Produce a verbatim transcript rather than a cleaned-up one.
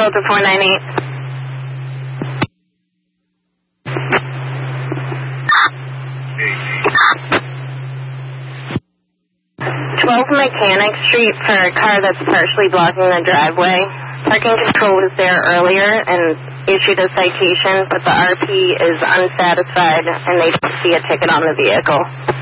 Delta four nine eight. twelve Mechanic Street for a car that's partially blocking the driveway. Parking control was there earlier and issued a citation, but the R P is unsatisfied and they don't see a ticket on the vehicle.